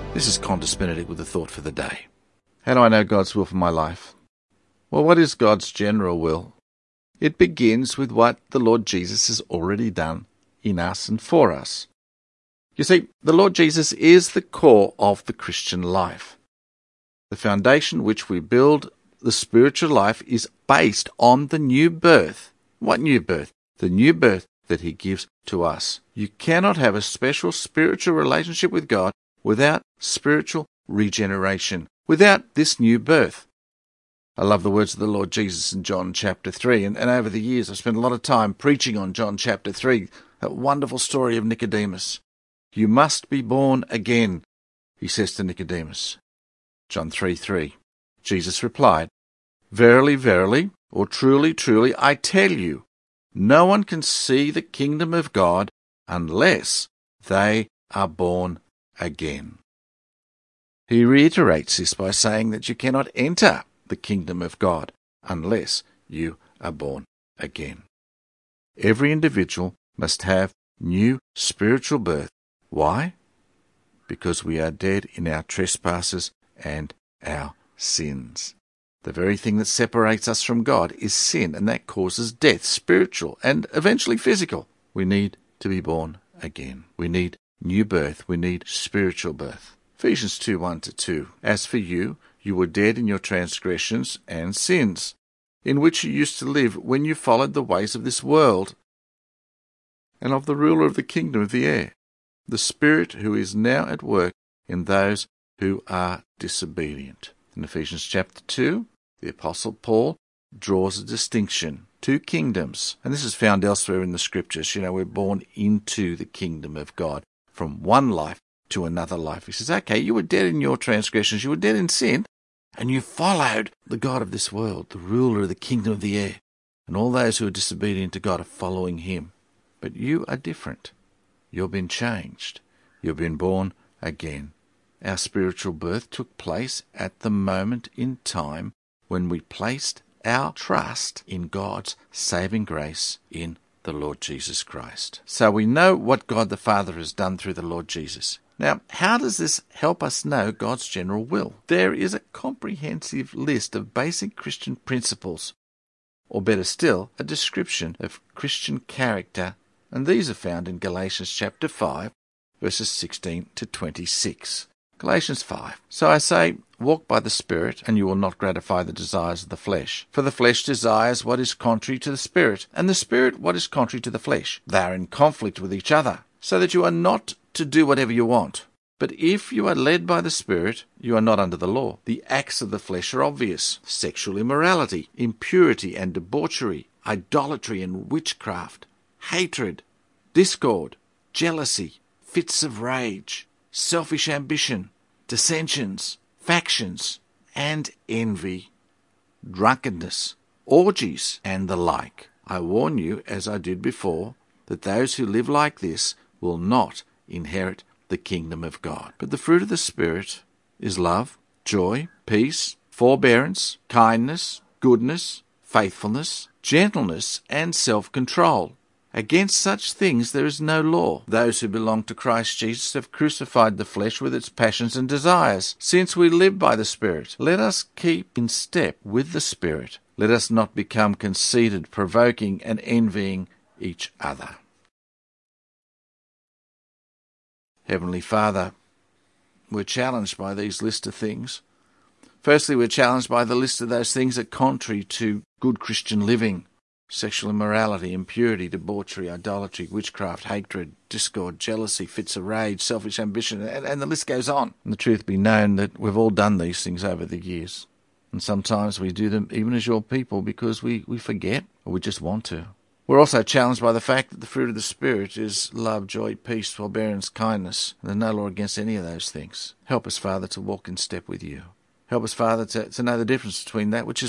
This is Qantas Benedict with a thought for the day. How do I know God's will for my life? Well, what is God's general will? It begins with what the Lord Jesus has already done in us and for us. You see, the Lord Jesus is the core of the Christian life. The foundation which we build the spiritual life is based on the new birth. What new birth? The new birth that He gives to us. You cannot have a special spiritual relationship with God without spiritual regeneration, without this new birth. I love the words of the Lord Jesus in John chapter 3, and over the years I've spent a lot of time preaching on John chapter 3, that wonderful story of Nicodemus. You must be born again, He says to Nicodemus. John 3:3. Jesus replied, Verily, verily, or truly, truly, I tell you, no one can see the kingdom of God unless they are born again. He reiterates this by saying that you cannot enter the kingdom of God unless you are born again. Every individual must have new spiritual birth. Why? Because we are dead in our trespasses and our sins. The very thing that separates us from God is sin, and that causes death, spiritual and eventually physical. We need to be born again. We need new birth. We need spiritual birth. Ephesians 2:1-2. As for you, you were dead in your transgressions and sins, in which you used to live when you followed the ways of this world and of the ruler of the kingdom of the air, the Spirit who is now at work in those who are disobedient. In Ephesians chapter 2, the Apostle Paul draws a distinction. Two kingdoms. And this is found elsewhere in the Scriptures. You know, we're born into the kingdom of God from one life to another life. He says, okay, you were dead in your transgressions, you were dead in sin, and you followed the God of this world, the ruler of the kingdom of the air. And all those who are disobedient to God are following him. But you are different. You've been changed. You've been born again. Our spiritual birth took place at the moment in time when we placed our trust in God's saving grace in the Lord Jesus Christ. So we know what God the Father has done through the Lord Jesus. Now, how does this help us know God's general will? There is a comprehensive list of basic Christian principles, or better still, a description of Christian character, and these are found in Galatians chapter 5, verses 16-26. Galatians 5. So I say, walk by the Spirit, and you will not gratify the desires of the flesh. For the flesh desires what is contrary to the Spirit, and the Spirit what is contrary to the flesh. They are in conflict with each other, so that you are not to do whatever you want. But if you are led by the Spirit, you are not under the law. The acts of the flesh are obvious: sexual immorality, impurity and debauchery, idolatry and witchcraft, hatred, discord, jealousy, fits of rage, selfish ambition, dissensions, factions, and envy, drunkenness, orgies, and the like. I warn you, as I did before, that those who live like this will not inherit the kingdom of God. But the fruit of the Spirit is love, joy, peace, forbearance, kindness, goodness, faithfulness, gentleness, and self-control. Against such things there is no law. Those who belong to Christ Jesus have crucified the flesh with its passions and desires. Since we live by the Spirit, let us keep in step with the Spirit. Let us not become conceited, provoking, and envying each other. Heavenly Father, we're challenged by these list of things. Firstly, we're challenged by the list of those things that are contrary to good Christian living: sexual immorality, impurity, debauchery, idolatry, witchcraft, hatred, discord, jealousy, fits of rage, selfish ambition, and the list goes on. And the truth be known that we've all done these things over the years. And sometimes we do them even as your people because we forget, or we just want to. We're also challenged by the fact that the fruit of the Spirit is love, joy, peace, forbearance, kindness. There's no law against any of those things. Help us, Father, to walk in step with you. Help us, Father, to know the difference between that which is